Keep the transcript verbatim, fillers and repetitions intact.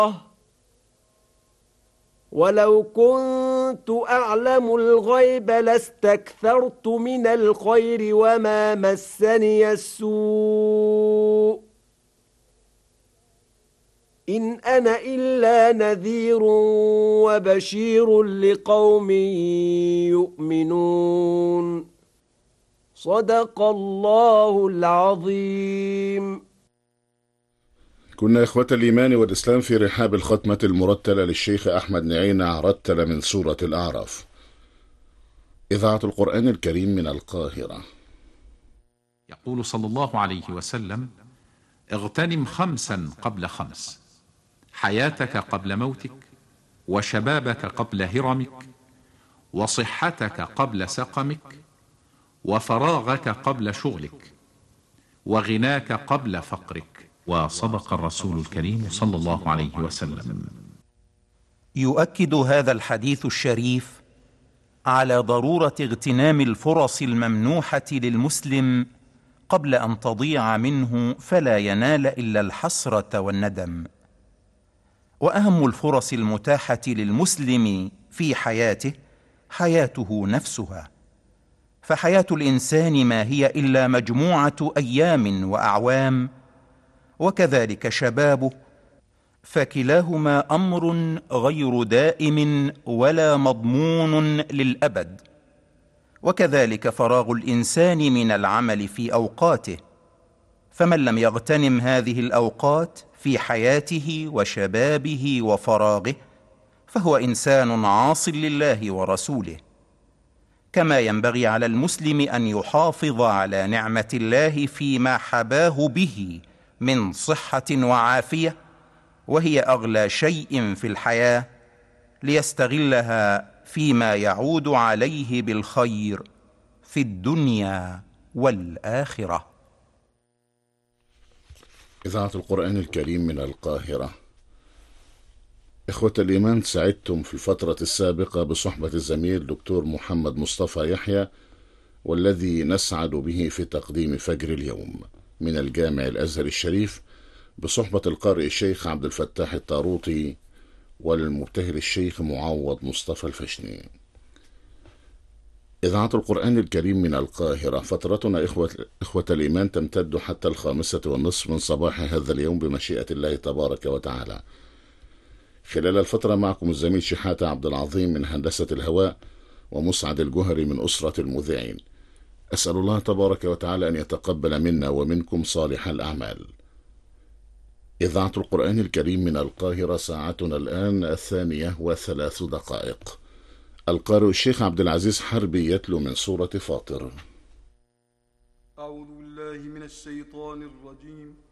ولو كنت أعلم الغيب لاستكثرت من الخير وما مسني السوء إن أنا إلا نذير وبشير لقوم يؤمنون صدق الله العظيم. كنا إخوة الإيمان والإسلام في رحاب الختمة المرتلة للشيخ أحمد نعينة رتل من سورة الأعراف. إذاعة القرآن الكريم من القاهرة. يقول صلى الله عليه وسلم: اغتنم خمسا قبل خمس: حياتك قبل موتك، وشبابك قبل هرمك، وصحتك قبل سقمك، وفراغك قبل شغلك، وغناك قبل فقرك. وصدق الرسول الكريم صلى الله عليه وسلم. يؤكد هذا الحديث الشريف على ضرورة اغتنام الفرص الممنوحة للمسلم قبل أن تضيع منه فلا ينال إلا الحسرة والندم. وأهم الفرص المتاحة للمسلم في حياته حياته نفسها، فحياة الإنسان ما هي إلا مجموعة أيام وأعوام، وكذلك شبابه، فكلاهما أمر غير دائم ولا مضمون للأبد. وكذلك فراغ الإنسان من العمل في أوقاته، فمن لم يغتنم هذه الأوقات في حياته وشبابه وفراغه فهو إنسان عاص لله ورسوله. كما ينبغي على المسلم أن يحافظ على نعمة الله فيما حباه به من صحة وعافية، وهي أغلى شيء في الحياة، ليستغلها فيما يعود عليه بالخير في الدنيا والآخرة. إذاعة القرآن الكريم من القاهرة. إخوة الإيمان، سعدتم في الفترة السابقة بصحبة الزميل دكتور محمد مصطفى يحيى، والذي نسعد به في تقديم فجر اليوم من الجامع الأزهر الشريف، بصحبة القارئ الشيخ عبد الفتاح الطاروطي والمبتهل الشيخ معوض مصطفى الفشني. إذاعة القرآن الكريم من القاهرة. فترتنا إخوة, إخوة الإيمان تمتد حتى الخامسة والنصف من صباح هذا اليوم بمشيئة الله تبارك وتعالى. خلال الفترة معكم الزميل شحاتة عبد العظيم من هندسة الهواء، ومسعد الجهري من أسرة المذيعين. أسأل الله تبارك وتعالى أن يتقبل منا ومنكم صالح الأعمال. إذاعة القرآن الكريم من القاهرة. ساعتنا الآن الثانية وثلاث دقائق. القارئ الشيخ عبد العزيز حربي يتلو من سورة فاطر. أعوذ بالله من الشيطان الرجيم.